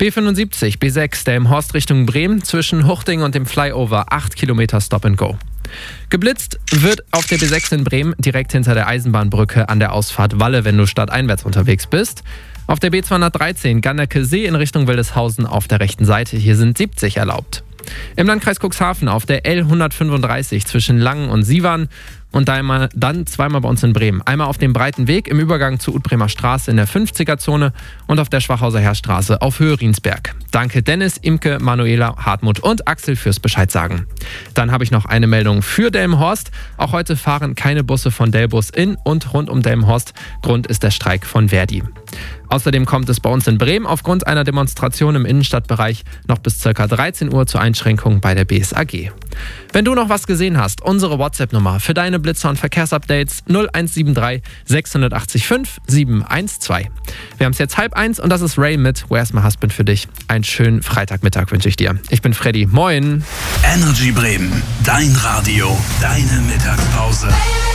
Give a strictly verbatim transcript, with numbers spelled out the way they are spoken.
B fünfundsiebzig, B sechs, Delmenhorst Richtung Bremen, zwischen Huchting und dem Flyover acht Kilometer Stop and Go. Geblitzt wird auf der B sechs in Bremen direkt hinter der Eisenbahnbrücke an der Ausfahrt Walle, wenn du stadteinwärts unterwegs bist. Auf der B zweihundertdreizehn Ganneke-See in Richtung Wildeshausen auf der rechten Seite, hier sind siebzig erlaubt. Im Landkreis Cuxhaven auf der L hundertfünfunddreißig zwischen Langen und Sievern und einmal, dann zweimal bei uns in Bremen. Einmal auf dem breiten Weg im Übergang zur Utbremer Straße in der fünfziger-Zone und auf der Schwachhauser Heerstraße auf Höhe Riensberg. Danke Dennis, Imke, Manuela, Hartmut und Axel fürs Bescheid sagen. Dann habe ich noch eine Meldung für Delmenhorst. Auch heute fahren keine Busse von Delbus in und rund um Delmenhorst. Grund ist der Streik von Verdi. Außerdem kommt es bei uns in Bremen aufgrund einer Demonstration im Innenstadtbereich noch bis ca. dreizehn Uhr zur Einschränkung bei der B S A G. Wenn du noch was gesehen hast, unsere WhatsApp-Nummer für deine Blitzer- und Verkehrsupdates null eins sieben drei sechs acht fünf sieben eins zwei. Wir haben es jetzt halb eins und das ist Ray mit Where's My Husband für dich. Einen schönen Freitagmittag wünsche ich dir. Ich bin Freddy. Moin. Energy Bremen, dein Radio, deine Mittagspause.